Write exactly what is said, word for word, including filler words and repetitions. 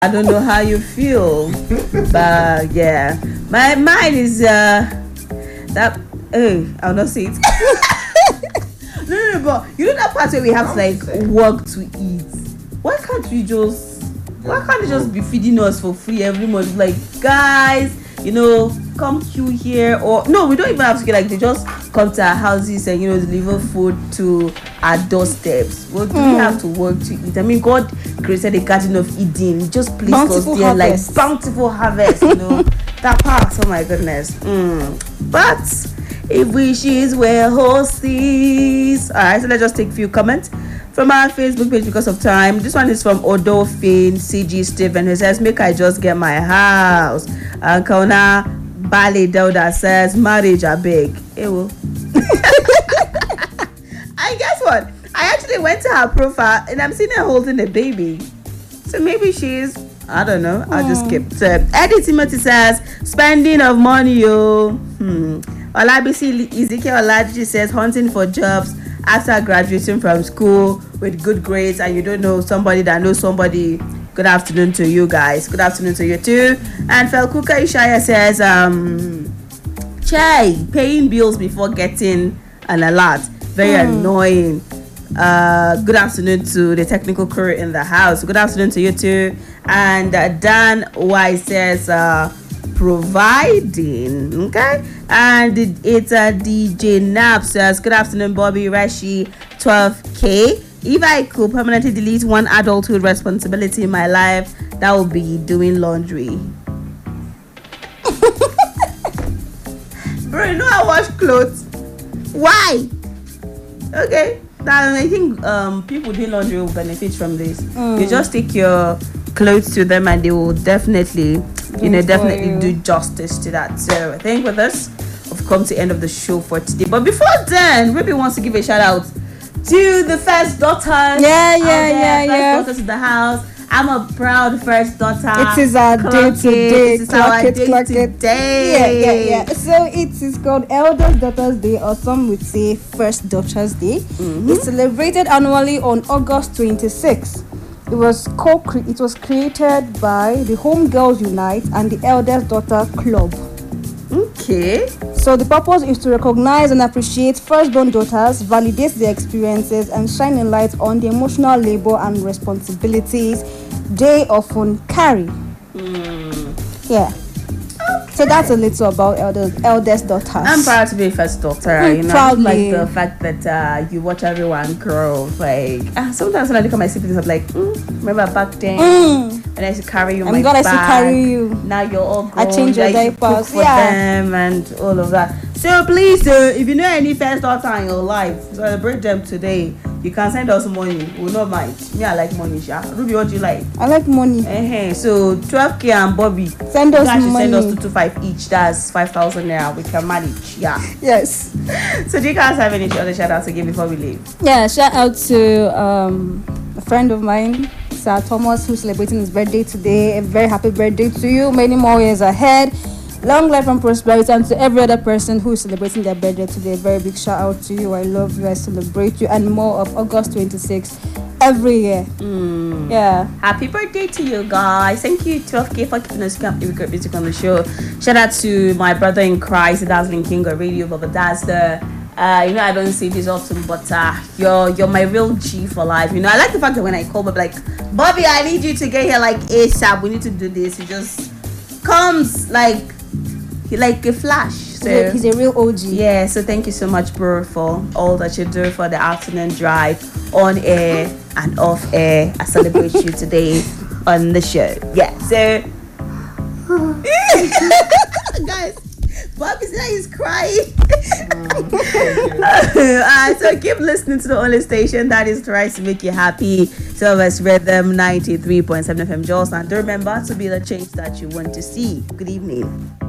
I don't know how you feel, but yeah, my mind is uh that. Oh, I'll not say it. no, no, no, but you know that part where we have to like work to eat. Why can't we just? Why can't they just be feeding us for free every month? Like, guys, you know, come queue here, or no, we don't even have to get like they just come to our houses and you know deliver food to our doorsteps. Well, do mm. we have to work to eat? I mean, God created a garden of Eden, just placed bountiful us there harvest. like bountiful harvest. You know that part. Oh my goodness. Mm. But if wishes were horses. All right, so let's just take a few comments from our Facebook page because of time. This one is from Odofin C G Stephen, who says, make I just get my house. And Kauna Bali Dauda says, marriage a big. Ewo. I guess what? I actually went to her profile and I'm seeing her holding a baby. So maybe she's, I don't know. I'll just skip. So Eddie Timothy says, spending of money, yo. Hmm. Olabisi Ezekiel Olaji says, hunting for jobs after graduating from school with good grades, and you don't know somebody that knows somebody. Good afternoon to you guys. Good afternoon to you too. And Felkuka Ishaya says, um, Chai, paying bills before getting an alert. Very mm. annoying. Uh, good afternoon to the technical crew in the house. Good afternoon to you too. And uh, Dan Y says, uh, providing. Okay. And it, it's a uh, D J Nap says, good afternoon, Bobby Rashi, twelve K. If I could permanently delete one adulthood responsibility in my life, that would be doing laundry. Bro, you know I wash clothes. Why? Okay. Now I think um people doing laundry will benefit from this. Mm. You just take your clothes to them and they will definitely, you know, definitely you. do justice to that. So I think with this, we've come to the end of the show for today. But before then, Ruby wants to give a shout out to the first daughters. Yeah, yeah, yeah, first yeah. daughters in the house. I'm a proud first daughter. It is our day today. It is our day today. Yeah, yeah, yeah. So it is called Elders Daughters Day, or some would say First Daughters Day. Mm-hmm. It's celebrated annually on August twenty-sixth. It was co it was created by the Home Girls Unite and the Elders Daughter Club. Okay. So the purpose is to recognize and appreciate firstborn daughters, validate their experiences, and shine a light on the emotional labor and responsibilities they often carry. Mm. Yeah. Okay. So that's a little about elders, eldest daughters. I'm proud to be a first daughter. Mm, you know, proudly. Like the fact that uh, you watch everyone grow. Like uh, sometimes when I look at my siblings, I'm like, mm, remember back then mm. when I used to carry you. I'm my glad bag. I used to carry you. Now you're all grown. I changed your diapers. For yeah. them and all of that. So please, uh, if you know any first daughter in your life, celebrate them today. You can send us money. We'll not mind. Me, I like money, Sha. Ruby, what do you like? I like money. Uh-huh. So twelve K and Bobby. Send us money. Send us two to five each. That's five thousand naira. We can manage. Yeah. Yes. So do you guys have any other shout outs to give before we leave? Yeah, shout out to um a friend of mine, Sir Thomas, who's celebrating his birthday today. A very happy birthday to you. Many more years ahead. Long life and prosperity, and to every other person who is celebrating their birthday today, a very big shout out to you. I love you, I celebrate you, and more of August twenty-sixth every year. Mm. Yeah. Happy birthday to you guys. Thank you, twelve K, for keeping us with great music on the show. Shout out to my brother in Christ, the Dazzling King of Radio, Baba Dazzler. Uh, you know, I don't say this often, but uh, you're you're my real G for life. You know, I like the fact that when I call, but like, Bobby, I need you to get here like ASAP. We need to do this. It just comes like like a flash. So he's a real O G. Yeah, so thank you so much, bro, for all that you do for the afternoon drive on air and off air. I celebrate you today on the show. Yeah, so guys, Bobby said he's crying. uh, so keep listening to the only station that is tries to make you happy. Silver's Rhythm ninety-three point seven F M Jos, and remember to be the change that you want to see. Good evening.